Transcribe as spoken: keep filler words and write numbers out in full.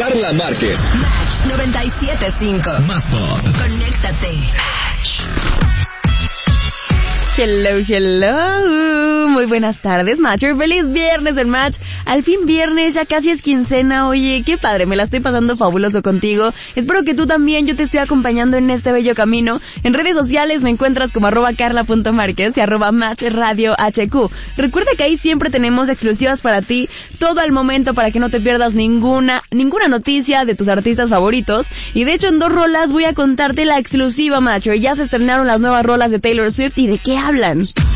Carla Márquez. Match noventa y siete punto cinco. Más pop. Conéctate. Match. Hello, hello. Muy buenas tardes, Matcher. Feliz viernes en Match. Al fin viernes, ya casi es quincena. Oye, qué padre, me la estoy pasando fabuloso contigo. Espero que tú también, yo te estoy acompañando en este bello camino. En redes sociales me encuentras como arroba carla.márquez y arroba Match Radio H Q. Recuerda que ahí siempre tenemos exclusivas para ti, todo al momento para que no te pierdas ninguna, ninguna noticia de tus artistas favoritos. Y de hecho en dos rolas voy a contarte la exclusiva, Matcher. Ya se estrenaron las nuevas rolas de Taylor Swift y de qué hablan.